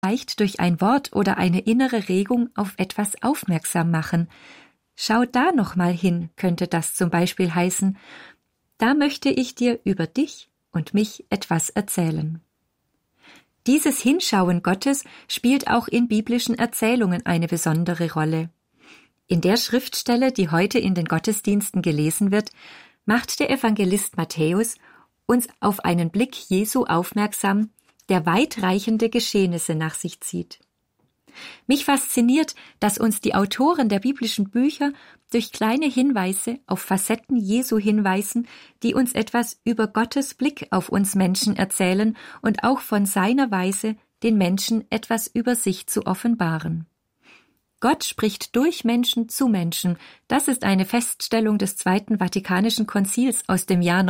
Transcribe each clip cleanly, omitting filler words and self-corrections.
vielleicht durch ein Wort oder eine innere Regung auf etwas aufmerksam machen. Schau da noch mal hin, könnte das zum Beispiel heißen. Da möchte ich dir über dich und mich etwas erzählen. Dieses Hinschauen Gottes spielt auch in biblischen Erzählungen eine besondere Rolle. In der Schriftstelle, die heute in den Gottesdiensten gelesen wird, macht der Evangelist Matthäus uns auf einen Blick Jesu aufmerksam, der weitreichende Geschehnisse nach sich zieht. Mich fasziniert, dass uns die Autoren der biblischen Bücher durch kleine Hinweise auf Facetten Jesu hinweisen, die uns etwas über Gottes Blick auf uns Menschen erzählen und auch von seiner Weise, den Menschen etwas über sich zu offenbaren. Gott spricht durch Menschen zu Menschen. Das ist eine Feststellung des Zweiten Vatikanischen Konzils aus dem Jahr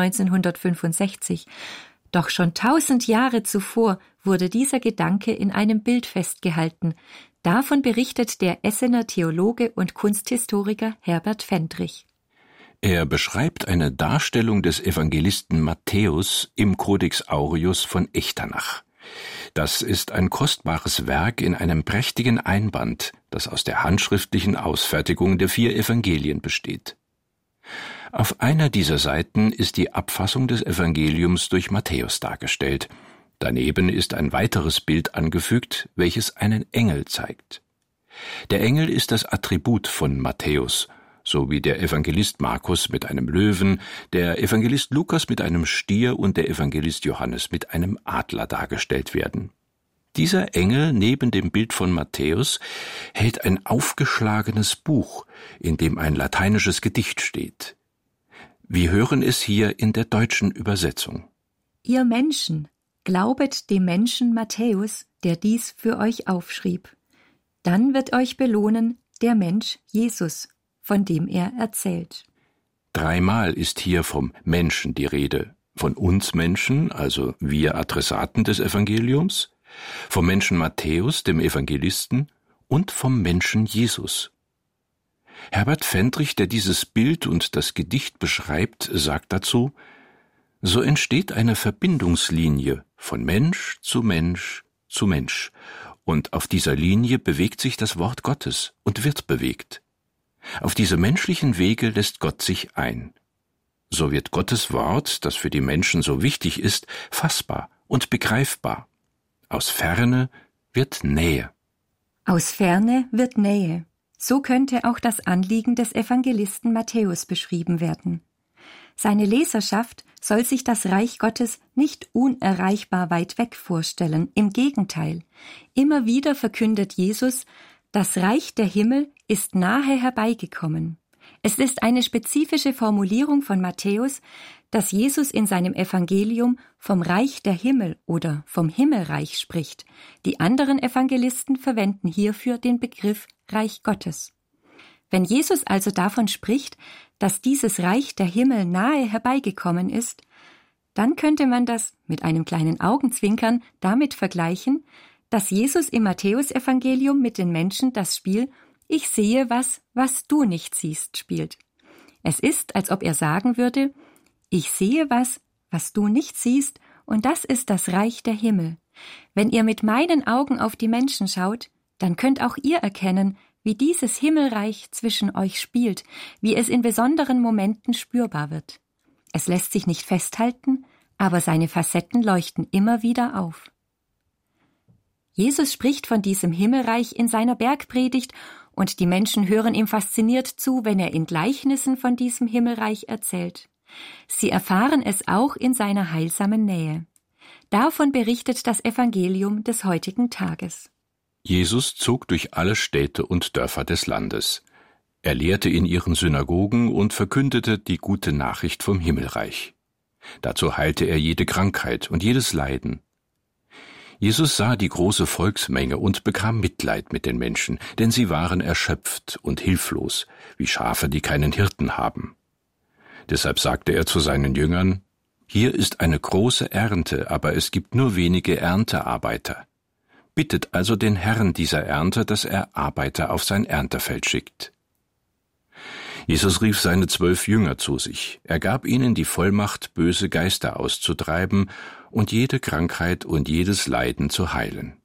1965. Doch schon 1000 Jahre zuvor wurde dieser Gedanke in einem Bild festgehalten. Davon berichtet der Essener Theologe und Kunsthistoriker Herbert Fendrich. Er beschreibt eine Darstellung des Evangelisten Matthäus im Codex Aureus von Echternach. Das ist ein kostbares Werk in einem prächtigen Einband, das aus der handschriftlichen Ausfertigung der 4 Evangelien besteht. Auf einer dieser Seiten ist die Abfassung des Evangeliums durch Matthäus dargestellt. Daneben ist ein weiteres Bild angefügt, welches einen Engel zeigt. Der Engel ist das Attribut von Matthäus, so wie der Evangelist Markus mit einem Löwen, der Evangelist Lukas mit einem Stier und der Evangelist Johannes mit einem Adler dargestellt werden. Dieser Engel neben dem Bild von Matthäus hält ein aufgeschlagenes Buch, in dem ein lateinisches Gedicht steht. Wir hören es hier in der deutschen Übersetzung. Ihr Menschen, glaubet dem Menschen Matthäus, der dies für euch aufschrieb. Dann wird euch belohnen der Mensch Jesus, von dem er erzählt. 3-mal ist hier vom Menschen die Rede. Von uns Menschen, also wir Adressaten des Evangeliums, vom Menschen Matthäus, dem Evangelisten, und vom Menschen Jesus. Herbert Fendrich, der dieses Bild und das Gedicht beschreibt, sagt dazu: So entsteht eine Verbindungslinie von Mensch zu Mensch zu Mensch, und auf dieser Linie bewegt sich das Wort Gottes und wird bewegt. Auf diese menschlichen Wege lässt Gott sich ein. So wird Gottes Wort, das für die Menschen so wichtig ist, fassbar und begreifbar. Aus Ferne wird Nähe. Aus Ferne wird Nähe. So könnte auch das Anliegen des Evangelisten Matthäus beschrieben werden. Seine Leserschaft soll sich das Reich Gottes nicht unerreichbar weit weg vorstellen. Im Gegenteil, immer wieder verkündet Jesus, das Reich der Himmel ist nahe herbeigekommen. Es ist eine spezifische Formulierung von Matthäus, dass Jesus in seinem Evangelium vom Reich der Himmel oder vom Himmelreich spricht. Die anderen Evangelisten verwenden hierfür den Begriff Reich Gottes. Wenn Jesus also davon spricht, dass dieses Reich der Himmel nahe herbeigekommen ist, dann könnte man das mit einem kleinen Augenzwinkern damit vergleichen, dass Jesus im Matthäusevangelium mit den Menschen das Spiel »Ich sehe was du nicht siehst« spielt. Es ist, als ob er sagen würde, ich sehe was du nicht siehst, und das ist das Reich der Himmel. Wenn ihr mit meinen Augen auf die Menschen schaut, dann könnt auch ihr erkennen, wie dieses Himmelreich zwischen euch spielt, wie es in besonderen Momenten spürbar wird. Es lässt sich nicht festhalten, aber seine Facetten leuchten immer wieder auf. Jesus spricht von diesem Himmelreich in seiner Bergpredigt, und die Menschen hören ihm fasziniert zu, wenn er in Gleichnissen von diesem Himmelreich erzählt. Sie erfahren es auch in seiner heilsamen Nähe. Davon berichtet das Evangelium des heutigen Tages. Jesus zog durch alle Städte und Dörfer des Landes. Er lehrte in ihren Synagogen und verkündete die gute Nachricht vom Himmelreich. Dazu heilte er jede Krankheit und jedes Leiden. Jesus sah die große Volksmenge und bekam Mitleid mit den Menschen, denn sie waren erschöpft und hilflos, wie Schafe, die keinen Hirten haben. Deshalb sagte er zu seinen Jüngern: Hier ist eine große Ernte, aber es gibt nur wenige Erntearbeiter. Bittet also den Herrn dieser Ernte, dass er Arbeiter auf sein Erntefeld schickt. Jesus rief seine 12 Jünger zu sich. Er gab ihnen die Vollmacht, böse Geister auszutreiben und jede Krankheit und jedes Leiden zu heilen.